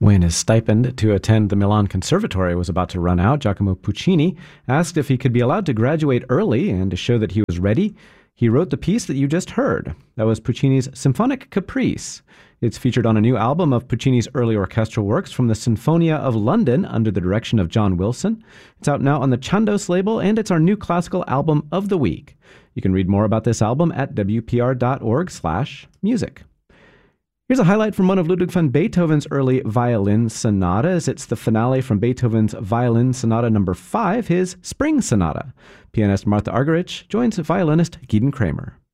When his stipend to attend the Milan Conservatory was about to run out, Giacomo Puccini asked if he could be allowed to graduate early, and to show that he was ready, he wrote the piece that you just heard. That was Puccini's Symphonic Caprice. It's featured on a new album of Puccini's early orchestral works from the Sinfonia of London under the direction of John Wilson. It's out now on the Chandos label, and it's our new classical album of the week. You can read more about this album at wpr.org/music. Here's a highlight from one of Ludwig van Beethoven's early violin sonatas. It's the finale from Beethoven's Violin Sonata No. 5, his Spring Sonata. Pianist Martha Argerich joins violinist Gieden Kramer.